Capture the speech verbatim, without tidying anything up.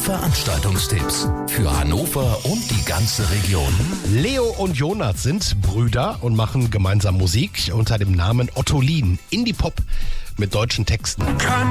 Veranstaltungstipps für Hannover und die ganze Region. Leo und Jonas sind Brüder und machen gemeinsam Musik unter dem Namen Ottolin. Indie-Pop mit deutschen Texten. Kann